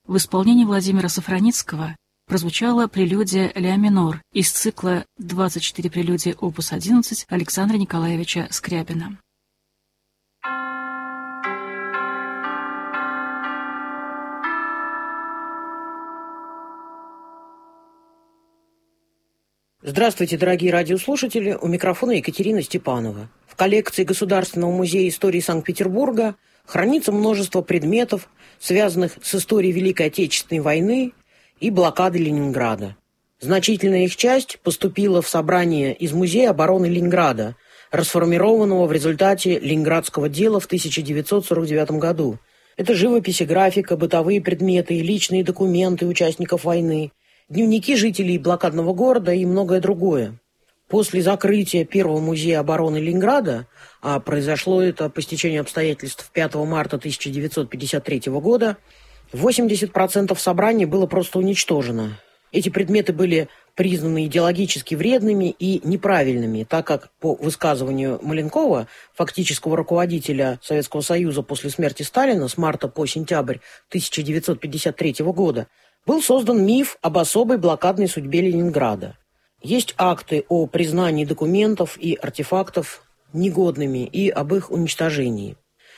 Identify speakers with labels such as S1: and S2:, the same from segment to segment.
S1: В исполнении Владимира Сафраницкого прозвучала прелюдия ля минор из цикла «24 прелюдии опус 11» Александра Николаевича Скрябина.
S2: Здравствуйте, дорогие радиослушатели, у микрофона Екатерина Степанова. В коллекции Государственного музея истории Санкт-Петербурга хранится множество предметов, связанных с историей Великой Отечественной войны и блокады Ленинграда. Значительная их часть поступила в собрание из Музея обороны Ленинграда, расформированного в результате Ленинградского дела в 1949 году. Это живопись и графика, бытовые предметы, личные документы участников войны, дневники жителей блокадного города и многое другое. После закрытия первого музея обороны Ленинграда, а произошло это по стечению обстоятельств 5 марта 1953 года, 80% собраний было просто уничтожено. Эти предметы были признаны идеологически вредными и неправильными, так как, по высказыванию Маленкова, фактического руководителя Советского Союза после смерти Сталина с марта по сентябрь 1953 года, был создан миф об особой блокадной судьбе Ленинграда. Есть акты о признании документов и артефактов негодными и об их уничтожении.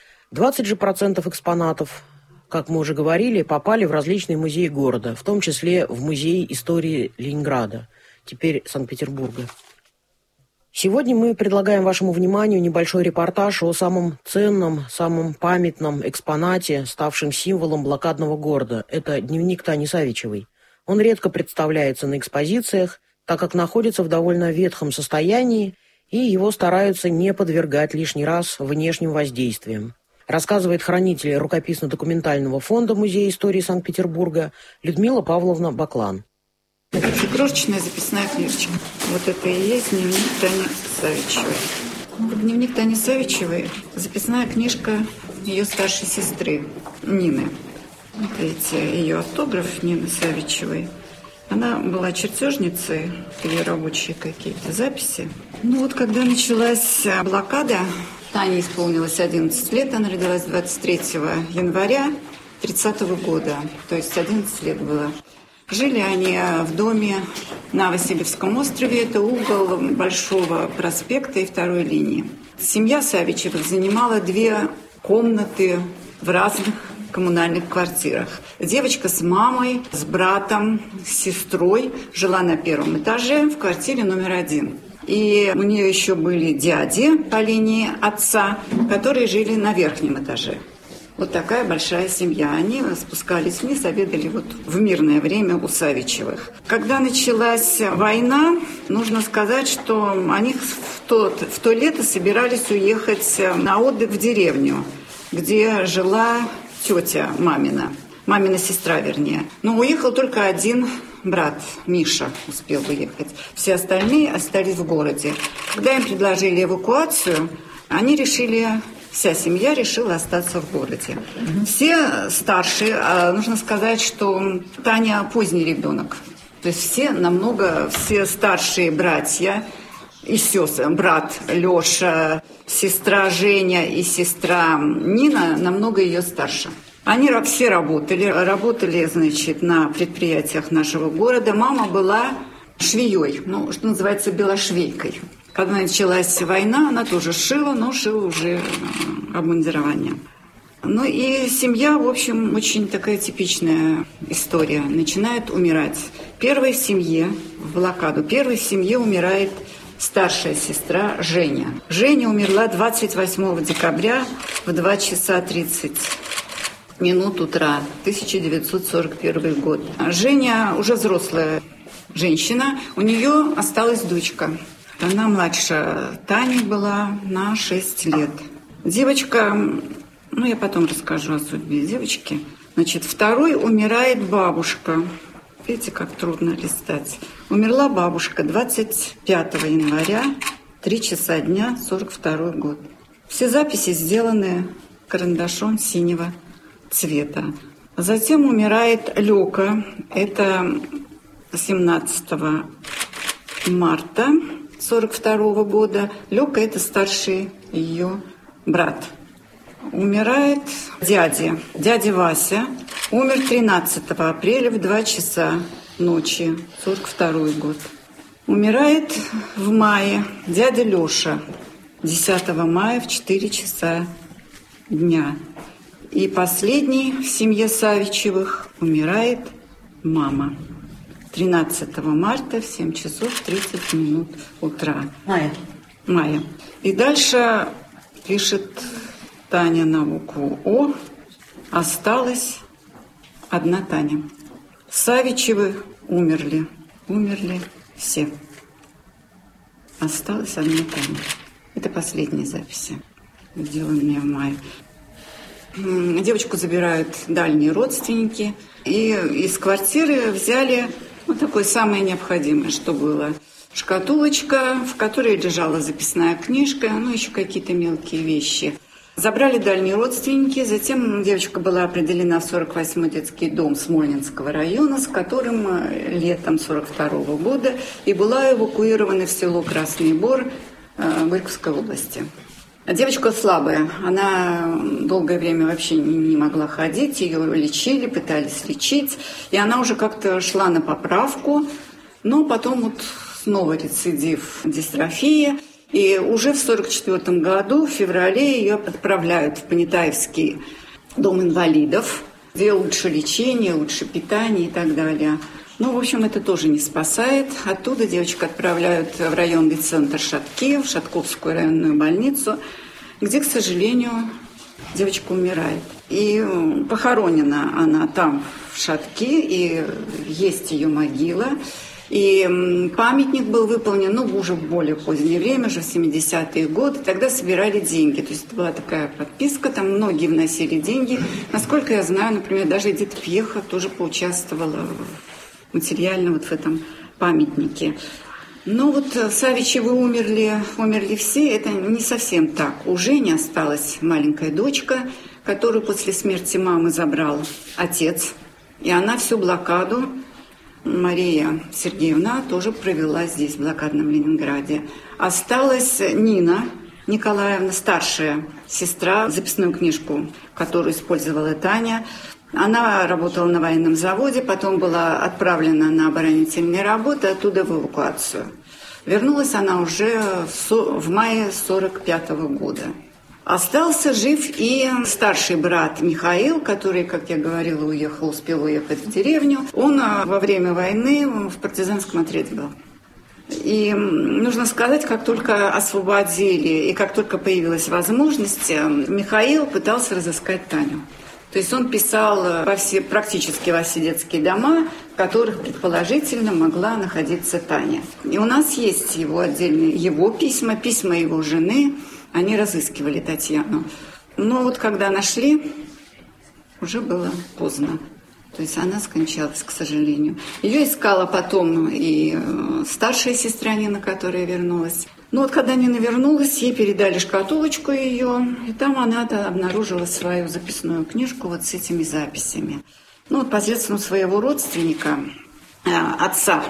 S2: 20% экспонатов, как мы уже говорили, попали в различные музеи города, в том числе в Музей истории Ленинграда, теперь Санкт-Петербурга. Сегодня мы предлагаем вашему вниманию небольшой репортаж о самом ценном, самом памятном экспонате, ставшем символом блокадного города. Это дневник Тани Савичевой. Он редко представляется на экспозициях, так как находится в довольно ветхом состоянии, и его стараются не подвергать лишний раз внешним воздействиям. Рассказывает хранитель рукописно-документального фонда Музея истории Санкт-Петербурга Людмила Павловна Баклан.
S3: Это крошечная записная книжечка. Вот это и есть дневник Тани Савичевой. Дневник Тани Савичевой – записная книжка ее старшей сестры Нины. Видите, ее автограф Нины Савичевой. Она была чертежницей, или рабочие какие-то записи. Когда началась блокада, Тане исполнилось 11 лет, она родилась 23 января 30 года, то есть 11 лет было. Жили они в доме на Васильевском острове, это угол Большого проспекта и второй линии. Семья Савичевых занимала 2 комнаты в разных коммунальных квартирах. Девочка с мамой, с братом, с сестрой жила на 1 этаже в квартире номер 1. И у нее еще были дяди по линии отца, которые жили на верхнем этаже. Вот такая большая семья. Они спускались вниз, обедали в мирное время у Савичевых. Когда началась война, нужно сказать, что они в то лето собирались уехать на отдых в деревню, где жила тетя мамина сестра, вернее. Но уехал только один брат, Миша, успел уехать. Все остальные остались в городе. Когда им предложили эвакуацию, вся семья решила остаться в городе. Все старшие, нужно сказать, что Таня поздний ребенок. То есть все старшие братья и сестры, брат Леша, сестра Женя и сестра Нина намного ее старше. Они все работали, значит, на предприятиях нашего города. Мама была швеей, что называется, белошвейкой. Когда началась война, она тоже шила, но шила уже обмундирование. И семья, в общем, очень такая типичная история. Начинает умирать. Первой в семье умирает старшая сестра Женя. Женя умерла 28 декабря в 2 часа 30 минут утра, 1941 год. Женя уже взрослая женщина, у нее осталась дочка. Она младше Тани была на 6 лет. Девочка, я потом расскажу о судьбе девочки. Значит, второй умирает бабушка. Видите, как трудно листать. Умерла бабушка 25 января, 3 часа дня, 42 год. Все записи сделаны карандашом синего цвета. Затем умирает Лёка. Это 17 марта 42 года. Лёка – это старший ее брат. Умирает дядя Вася. Умер 13 апреля в 2 часа ночи, 42 год. Умирает в мае дядя Леша, 10 мая в 4 часа дня. И последний в семье Савичевых умирает мама. 13 марта в 7 часов 30 минут утра. Мая. И дальше пишет Таня на букву О. Осталась одна Таня. Савичевы умерли. Умерли все. Осталась одна Таня. Это последние записи. Сделанные в мае. Девочку забирают дальние родственники. И из квартиры взяли вот такое самое необходимое, что было. Шкатулочка, в которой лежала записная книжка, ну, еще какие-то мелкие вещи. Забрали дальние родственники, затем девочка была определена в 48-й детский дом Смольнинского района, с которым летом 42-го года и была эвакуирована в село Красный Бор Горьковской области. Девочка слабая, она долгое время вообще не могла ходить, ее лечили, пытались лечить, и она уже как-то шла на поправку, но потом вот снова рецидив дистрофии. И уже в 1944 году, в феврале, ее отправляют в Понятаевский дом инвалидов, где лучше лечение, лучше питание и так далее. Ну, в общем, это тоже не спасает. Оттуда девочку отправляют в районный центр Шатки, в Шатковскую районную больницу, где, к сожалению, девочка умирает. И похоронена она там, в Шатке, и есть ее могила. И памятник был выполнен, ну, уже в более позднее время, уже в 70-е годы. Тогда собирали деньги. То есть это была такая подписка, там многие вносили деньги. Насколько я знаю, например, даже Эдит Пьеха тоже поучаствовала материально вот в этом памятнике. Но вот Савичевы умерли все. Это не совсем так. У Жени осталась маленькая дочка, которую после смерти мамы забрал отец. И она всю блокаду, Мария Сергеевна, тоже провела здесь, в блокадном Ленинграде. Осталась Нина Николаевна, старшая сестра, записную книжку, которую использовала Таня. Она работала на военном заводе, потом была отправлена на оборонительные работы, оттуда в эвакуацию. Вернулась она уже в мае 1945 года. Остался жив и старший брат Михаил, который, как я говорила, успел уехать в деревню. Он во время войны в партизанском отряде был. И нужно сказать, как только освободили и как только появилась возможность, Михаил пытался разыскать Таню. То есть он писал практически во все детские дома, в которых предположительно могла находиться Таня. И у нас есть его отдельные письма, письма его жены. Они разыскивали Татьяну. Но вот когда нашли, уже было поздно. То есть она скончалась, к сожалению. Ее искала потом и старшая сестра Нина, которая вернулась. Но вот когда Нина вернулась, ей передали шкатулочку ее, и там она обнаружила свою записную книжку вот с этими записями. Ну вот посредством своего родственника, отца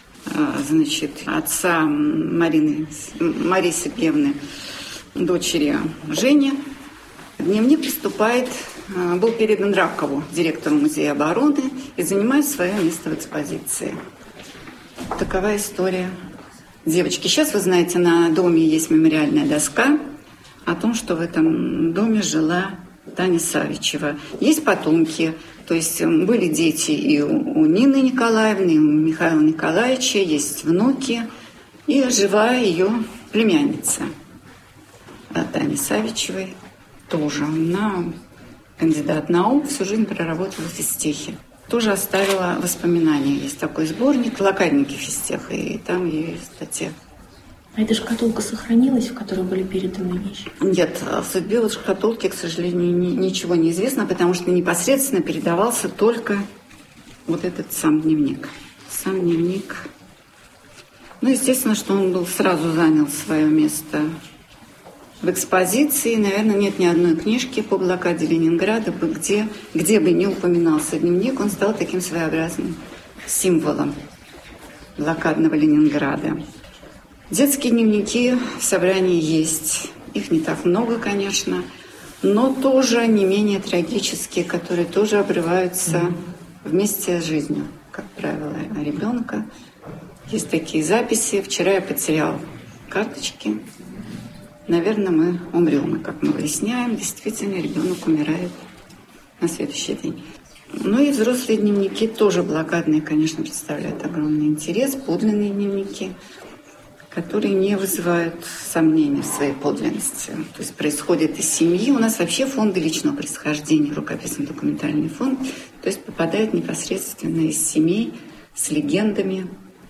S3: Марии Сергеевны, дочери Жени, дневник был передан Ракову, директору музея обороны, и занимает свое место в экспозиции. Такова история девочки. Сейчас, вы знаете, на доме есть мемориальная доска о том, что в этом доме жила Таня Савичева. Есть потомки, то есть были дети и у Нины Николаевны, и у Михаила Николаевича, есть внуки, и жива ее племянница. Тани Савичевой тоже. Она кандидат наук, всю жизнь проработала в физтехе. Тоже оставила воспоминания. Есть такой сборник «Блокадники физтеха», и там ее есть статья.
S4: А эта шкатулка сохранилась, в которой были переданы вещи?
S3: Нет, о судьбе вот шкатулки, к сожалению, ничего не известно, потому что непосредственно передавался только вот этот сам дневник. Сам дневник. Ну, естественно, что он сразу занял свое место в экспозиции. Наверное, нет ни одной книжки по блокаде Ленинграда, где бы не упоминался дневник, он стал таким своеобразным символом блокадного Ленинграда. Детские дневники в собрании есть. Их не так много, конечно. но тоже не менее трагические, которые тоже обрываются вместе с жизнью, как правило, ребенка. Есть такие записи. Вчера я потерял карточки. Наверное, мы умрем. И, как мы выясняем, действительно ребенок умирает на следующий день. Ну и взрослые дневники тоже благодатные, конечно, представляют огромный интерес. Подлинные дневники, которые не вызывают сомнений в своей подлинности. То есть происходит из семьи. У нас вообще фонды личного происхождения, рукописно-документальный фонд, то есть попадает непосредственно из семей с легендами,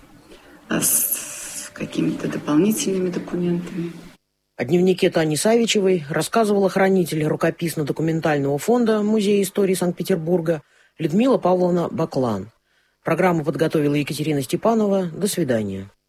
S3: с какими-то дополнительными документами.
S2: О дневнике Тани Савичевой рассказывала хранитель рукописно-документального фонда Музея истории Санкт-Петербурга Людмила Павловна Баклан. Программу подготовила Екатерина Степанова. До свидания.